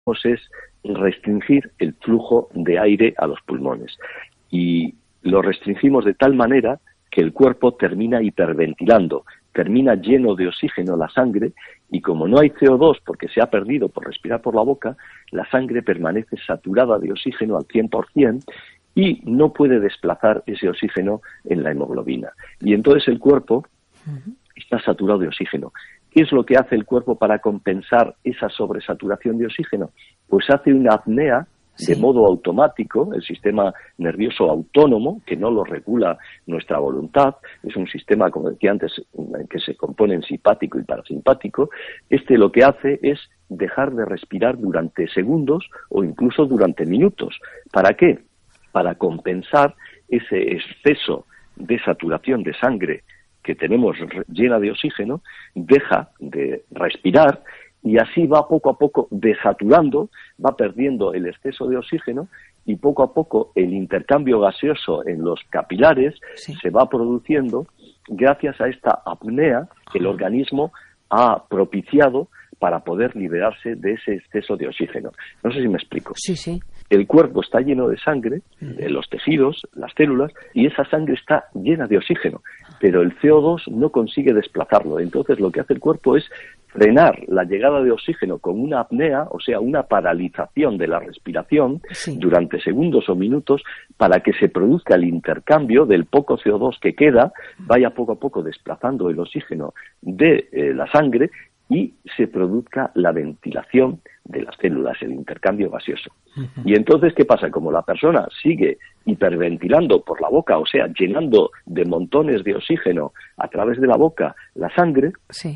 es restringir el flujo de aire a los pulmones. Y lo restringimos de tal manera que el cuerpo termina hiperventilando, termina lleno de oxígeno la sangre, y como no hay CO2 porque se ha perdido por respirar por la boca, la sangre permanece saturada de oxígeno al 100% y no puede desplazar ese oxígeno en la hemoglobina. Y entonces el cuerpo está saturado de oxígeno. ¿Qué es lo que hace el cuerpo para compensar esa sobresaturación de oxígeno? Pues hace una apnea de modo automático, el sistema nervioso autónomo, que no lo regula nuestra voluntad, es un sistema, como decía antes, que se compone en simpático y parasimpático. Lo que hace es dejar de respirar durante segundos o incluso durante minutos. ¿Para qué? Para compensar ese exceso de saturación de sangre que tenemos llena de oxígeno, deja de respirar y así va poco a poco desaturando, va perdiendo el exceso de oxígeno y poco a poco el intercambio gaseoso en los capilares se va produciendo gracias a esta apnea que el organismo ha propiciado para poder liberarse de ese exceso de oxígeno. No sé si me explico. Sí, sí. El cuerpo está lleno de sangre, de los tejidos, las células, y esa sangre está llena de oxígeno, pero el CO2 no consigue desplazarlo. Entonces lo que hace el cuerpo es frenar la llegada de oxígeno con una apnea, o sea, una paralización de la respiración durante segundos o minutos para que se produzca el intercambio del poco CO2 que queda, vaya poco a poco desplazando el oxígeno de la sangre y se produzca la ventilación de las células, el intercambio gaseoso. Y entonces, ¿qué pasa? Como la persona sigue hiperventilando por la boca, o sea, llenando de montones de oxígeno a través de la boca la sangre,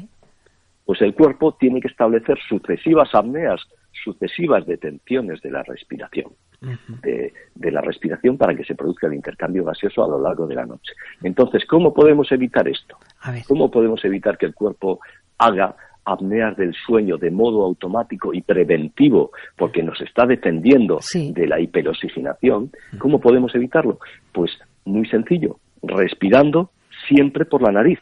pues el cuerpo tiene que establecer sucesivas apneas, sucesivas detenciones de la respiración, de la respiración para que se produzca el intercambio gaseoso a lo largo de la noche. Entonces, ¿cómo podemos evitar esto? ¿Cómo podemos evitar que el cuerpo haga apneas del sueño de modo automático y preventivo, porque nos está defendiendo de la hiperoxigenación? ¿Cómo podemos evitarlo? Pues muy sencillo, respirando siempre por la nariz.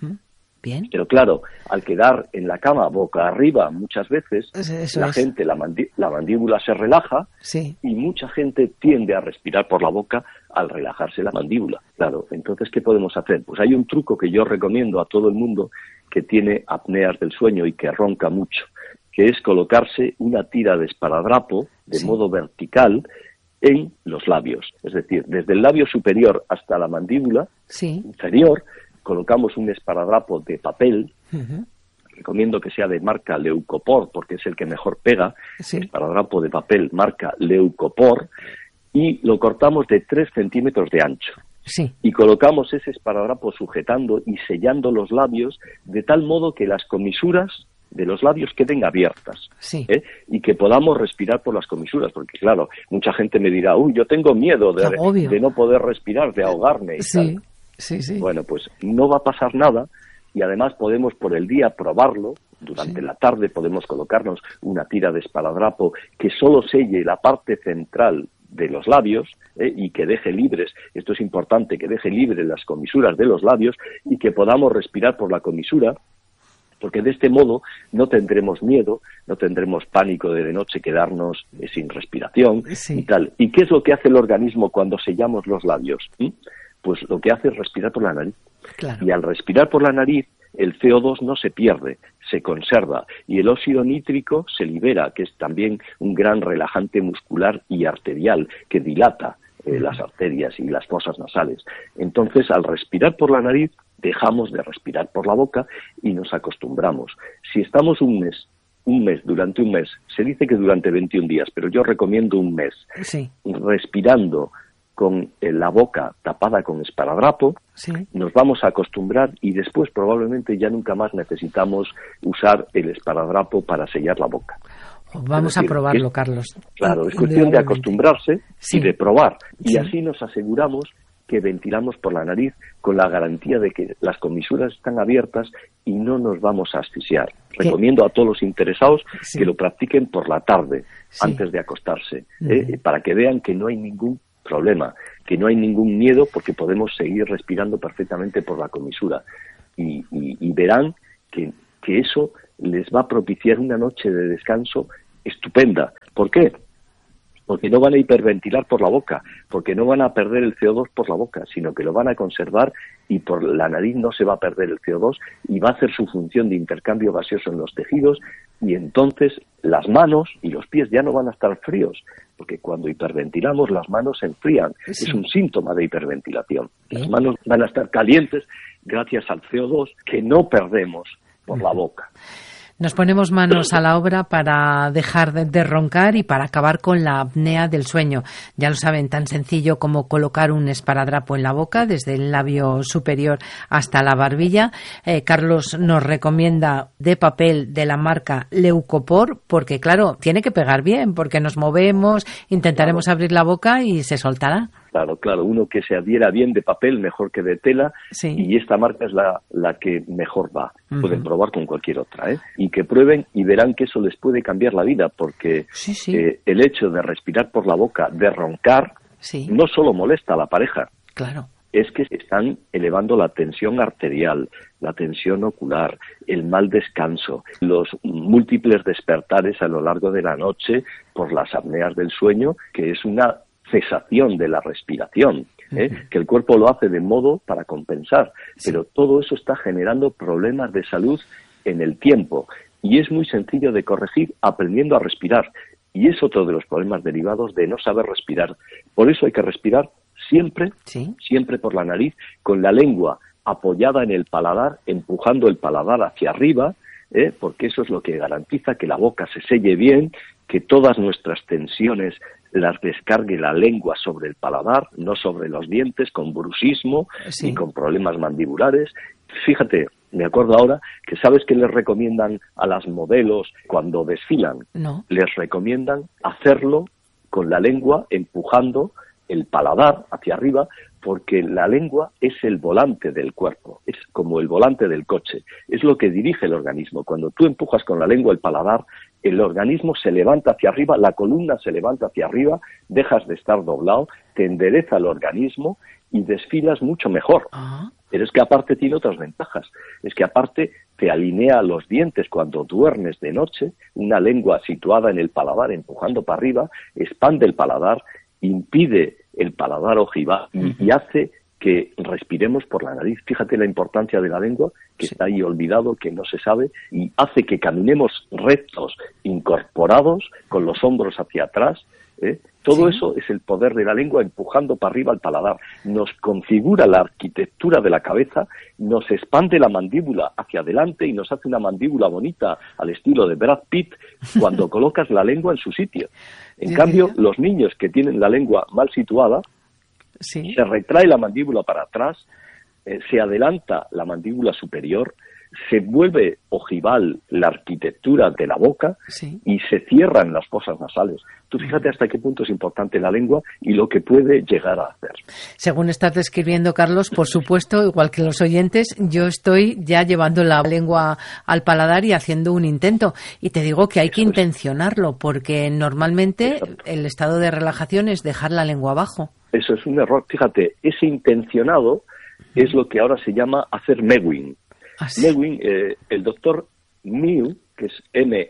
Bien. Pero claro, al quedar en la cama boca arriba muchas veces, gente, la mandíbula se relaja y mucha gente tiende a respirar por la boca al relajarse la mandíbula. Claro, entonces, ¿qué podemos hacer? Pues hay un truco que yo recomiendo a todo el mundo que tiene apneas del sueño y que ronca mucho, que es colocarse una tira de esparadrapo de modo vertical en los labios. Es decir, desde el labio superior hasta la mandíbula inferior, colocamos un esparadrapo de papel. Recomiendo que sea de marca Leucopor, porque es el que mejor pega. Esparadrapo de papel marca Leucopor, y lo cortamos de 3 centímetros de ancho. Y colocamos ese esparadrapo sujetando y sellando los labios de tal modo que las comisuras de los labios queden abiertas, y que podamos respirar por las comisuras, porque claro, mucha gente me dirá, yo tengo miedo de no poder respirar, de ahogarme y tal. Bueno, pues no va a pasar nada, y además podemos por el día probarlo. Durante la tarde podemos colocarnos una tira de esparadrapo que solo selle la parte central de los labios, y que deje libres, esto es importante, que deje libres las comisuras de los labios y que podamos respirar por la comisura, porque de este modo no tendremos miedo, no tendremos pánico de noche quedarnos sin respiración y tal. ¿Y qué es lo que hace el organismo cuando sellamos los labios? Pues lo que hace es respirar por la nariz. Y al respirar por la nariz, el CO2 no se pierde, se conserva, y el óxido nítrico se libera, que es también un gran relajante muscular y arterial, que dilata las arterias y las fosas nasales. Entonces, al respirar por la nariz, dejamos de respirar por la boca y nos acostumbramos. Si estamos durante un mes, se dice que durante 21 días, pero yo recomiendo un mes, respirando con la boca tapada con esparadrapo, nos vamos a acostumbrar y después probablemente ya nunca más necesitamos usar el esparadrapo para sellar la boca. Vamos a probarlo, Carlos. Claro, es cuestión de acostumbrarse y de probar. Y así nos aseguramos que ventilamos por la nariz con la garantía de que las comisuras están abiertas y no nos vamos a asfixiar. Recomiendo a todos los interesados que lo practiquen por la tarde, antes de acostarse, para que vean que no hay ningún problema, que no hay ningún miedo, porque podemos seguir respirando perfectamente por la comisura, y verán que eso les va a propiciar una noche de descanso estupenda. ¿Por qué? Porque no van a hiperventilar por la boca, porque no van a perder el CO2 por la boca, sino que lo van a conservar y por la nariz no se va a perder el CO2 y va a hacer su función de intercambio gaseoso en los tejidos, y entonces las manos y los pies ya no van a estar fríos, porque cuando hiperventilamos las manos se enfrían. Sí. Es un síntoma de hiperventilación. Las manos van a estar calientes gracias al CO2 que no perdemos por la boca. Nos ponemos manos a la obra para dejar de roncar y para acabar con la apnea del sueño. Ya lo saben, tan sencillo como colocar un esparadrapo en la boca, desde el labio superior hasta la barbilla. Carlos nos recomienda de papel de la marca Leucopor, porque claro, tiene que pegar bien, porque nos movemos, intentaremos abrir la boca y se soltará. Claro, uno que se adhiera bien de papel, mejor que de tela, sí. Y esta marca es la que mejor va. Uh-huh. Pueden probar con cualquier otra, y que prueben y verán que eso les puede cambiar la vida, porque sí. El hecho de respirar por la boca, de roncar, sí. No solo molesta a la pareja, claro. Es que están elevando la tensión arterial, la tensión ocular, el mal descanso, los múltiples despertares a lo largo de la noche por las apneas del sueño, que es una cesación de la respiración, que el cuerpo lo hace de modo para compensar, pero todo eso está generando problemas de salud en el tiempo, y es muy sencillo de corregir aprendiendo a respirar, y es otro de los problemas derivados de no saber respirar. Por eso hay que respirar siempre, ¿sí? Siempre por la nariz, con la lengua apoyada en el paladar, empujando el paladar hacia arriba, porque eso es lo que garantiza que la boca se selle bien, que todas nuestras tensiones las descargue la lengua sobre el paladar, no sobre los dientes, con bruxismo, sí. Ni con problemas mandibulares. Fíjate, me acuerdo ahora que ¿sabes qué les recomiendan a las modelos cuando desfilan? No. Les recomiendan hacerlo con la lengua empujando el paladar hacia arriba, porque la lengua es el volante del cuerpo, es como el volante del coche, es lo que dirige el organismo. Cuando tú empujas con la lengua el paladar, el organismo se levanta hacia arriba, la columna se levanta hacia arriba, dejas de estar doblado, te endereza el organismo y desfilas mucho mejor. Uh-huh. Pero es que aparte tiene otras ventajas, es que aparte te alinea los dientes cuando duermes de noche, una lengua situada en el paladar empujando para arriba, expande el paladar, impide el paladar ojival y hace que respiremos por la nariz. Fíjate la importancia de la lengua, que sí. Está ahí olvidado, que no se sabe, y hace que caminemos rectos, incorporados, con los hombros hacia atrás. Todo sí. Eso es el poder de la lengua empujando para arriba el paladar. Nos configura la arquitectura de la cabeza, nos expande la mandíbula hacia adelante y nos hace una mandíbula bonita al estilo de Brad Pitt cuando colocas la lengua en su sitio. En cambio, los niños que tienen la lengua mal situada, sí. Se retrae la mandíbula para atrás, se adelanta la mandíbula superior, se vuelve ojival la arquitectura de la boca, sí. Y se cierran las fosas nasales. Tú fíjate hasta qué punto es importante la lengua y lo que puede llegar a hacer. Según estás describiendo, Carlos, por supuesto, igual que los oyentes, yo estoy ya llevando la lengua al paladar y haciendo un intento. Y te digo que hay que intencionarlo, porque normalmente exacto. El estado de relajación es dejar la lengua abajo. Eso es un error. Fíjate, ese intencionado es lo que ahora se llama hacer mewing. ¿Ah, sí? Mewing, el doctor Mew, que es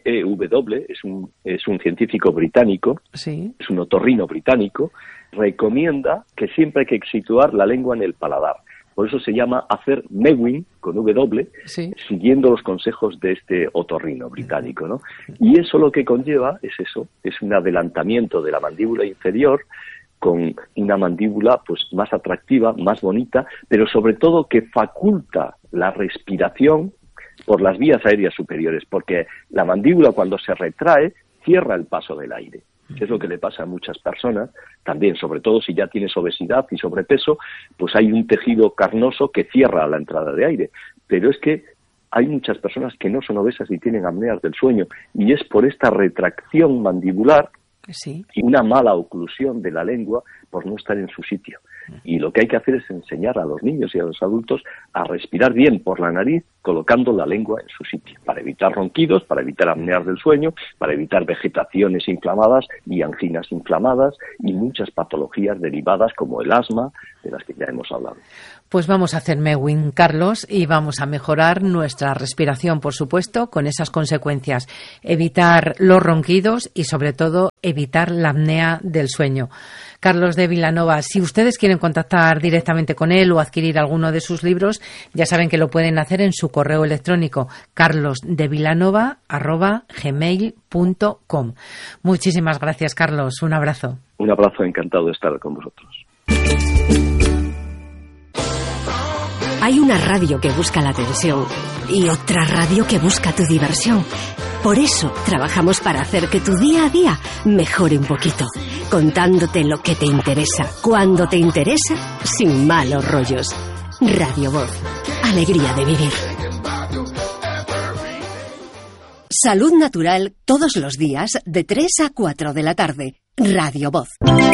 M-E-W, es un científico británico, sí. Es un otorrino británico, recomienda que siempre hay que situar la lengua en el paladar. Por eso se llama hacer mewing, con W, sí. Siguiendo los consejos de este otorrino británico, ¿no? Y eso lo que conlleva es eso, es un adelantamiento de la mandíbula inferior, con una mandíbula pues más atractiva, más bonita, pero sobre todo que faculta la respiración por las vías aéreas superiores, porque la mandíbula cuando se retrae cierra el paso del aire, que es lo que le pasa a muchas personas, también sobre todo si ya tienes obesidad y sobrepeso, pues hay un tejido carnoso que cierra la entrada de aire, pero es que hay muchas personas que no son obesas y tienen apneas del sueño, y es por esta retracción mandibular sí. Y una mala oclusión de la lengua por no estar en su sitio. Y lo que hay que hacer es enseñar a los niños y a los adultos a respirar bien por la nariz colocando la lengua en su sitio, para evitar ronquidos, para evitar apneas del sueño, para evitar vegetaciones inflamadas y anginas inflamadas y muchas patologías derivadas como el asma, de las que ya hemos hablado. Pues vamos a hacer Mewing, Carlos, y vamos a mejorar nuestra respiración, por supuesto, con esas consecuencias. Evitar los ronquidos y, sobre todo, evitar la apnea del sueño. Carlos de Vilanova, si ustedes quieren contactar directamente con él o adquirir alguno de sus libros, ya saben que lo pueden hacer en su correo electrónico carlosdevilanova@gmail.com. Muchísimas gracias, Carlos. Un abrazo. Un abrazo, encantado de estar con vosotros. Hay una radio que busca la atención y otra radio que busca tu diversión. Por eso trabajamos para hacer que tu día a día mejore un poquito, contándote lo que te interesa, cuando te interesa, sin malos rollos. Radio Voz, alegría de vivir. Salud natural todos los días de 3 a 4 de la tarde. Radio Voz.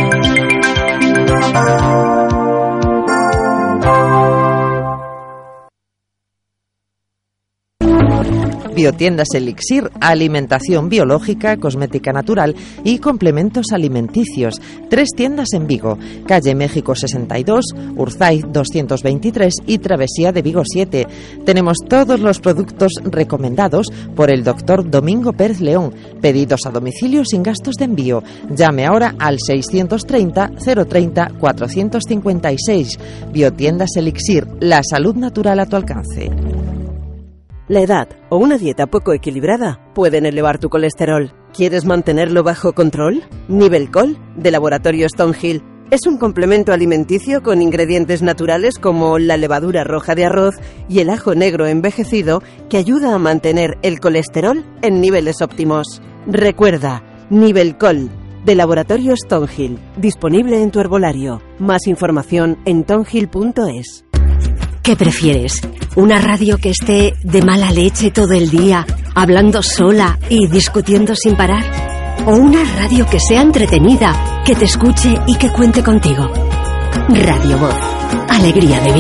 Biotiendas Elixir, alimentación biológica, cosmética natural y complementos alimenticios. 3 tiendas en Vigo, calle México 62, Urzaiz 223 y Travesía de Vigo 7. Tenemos todos los productos recomendados por el doctor Domingo Pérez León. Pedidos a domicilio sin gastos de envío. Llame ahora al 630 030 456. Biotiendas Elixir, la salud natural a tu alcance. La edad o una dieta poco equilibrada pueden elevar tu colesterol. ¿Quieres mantenerlo bajo control? Nivelcol, de Laboratorio Stonehill, es un complemento alimenticio con ingredientes naturales como la levadura roja de arroz y el ajo negro envejecido que ayuda a mantener el colesterol en niveles óptimos. Recuerda, Nivelcol, de Laboratorio Stonehill, disponible en tu herbolario. Más información en tonhill.es. ¿Qué prefieres? ¿Una radio que esté de mala leche todo el día, hablando sola y discutiendo sin parar? ¿O una radio que sea entretenida, que te escuche y que cuente contigo? Radio Voz, alegría de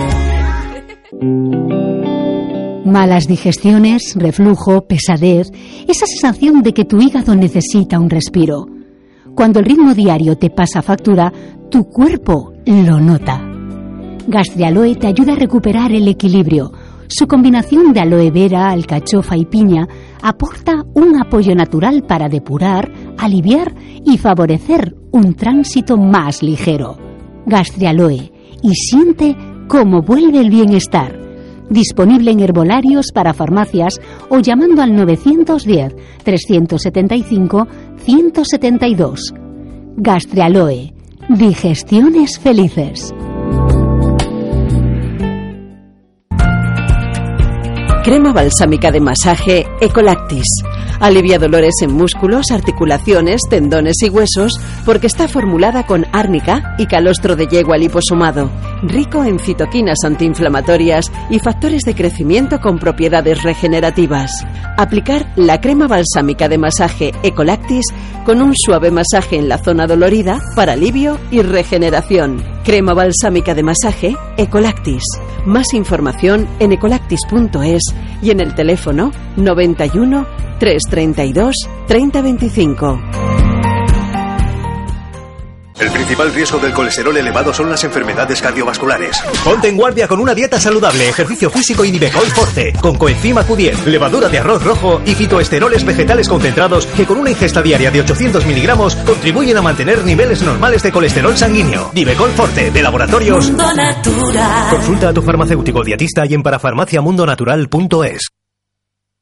vivir. Malas digestiones, reflujo, pesadez, esa sensación de que tu hígado necesita un respiro. Cuando el ritmo diario te pasa factura, tu cuerpo lo nota. Gastrialoe te ayuda a recuperar el equilibrio. Su combinación de aloe vera, alcachofa y piña aporta un apoyo natural para depurar, aliviar y favorecer un tránsito más ligero. Gastrialoe, y siente cómo vuelve el bienestar. Disponible en herbolarios para farmacias o llamando al 910-375-172. Gastrialoe, digestiones felices. Crema balsámica de masaje Ecolactis. Alivia dolores en músculos, articulaciones, tendones y huesos porque está formulada con árnica y calostro de yegua liposomado, rico en citoquinas antiinflamatorias y factores de crecimiento con propiedades regenerativas. Aplicar la crema balsámica de masaje Ecolactis con un suave masaje en la zona dolorida para alivio y regeneración. Crema balsámica de masaje Ecolactis. Más información en ecolactis.es y en el teléfono 91 332 3025. El principal riesgo del colesterol elevado son las enfermedades cardiovasculares. Ponte en guardia con una dieta saludable, ejercicio físico y Nivecol Forte, con coenzima Q10, levadura de arroz rojo y fitoesteroles vegetales concentrados que con una ingesta diaria de 800 miligramos contribuyen a mantener niveles normales de colesterol sanguíneo. Nivecol Forte, de Laboratorios Mundo Natural. Consulta a tu farmacéutico dietista y en parafarmaciamundonatural.es.